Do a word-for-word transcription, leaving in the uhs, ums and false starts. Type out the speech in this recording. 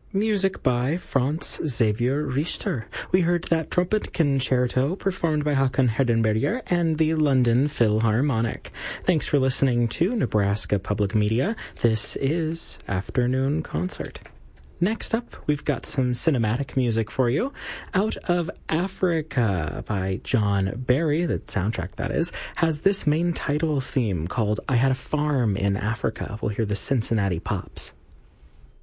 Music by Franz Xavier Richter. We heard that trumpet concerto performed by Håkon Hardenberger and the London Philharmonic. Thanks for listening to Nebraska Public Media. This is Afternoon Concert. Next up, we've got some cinematic music for you. Out of Africa by John Barry, the soundtrack that is, has this main title theme called I Had a Farm in Africa. We'll hear the Cincinnati Pops.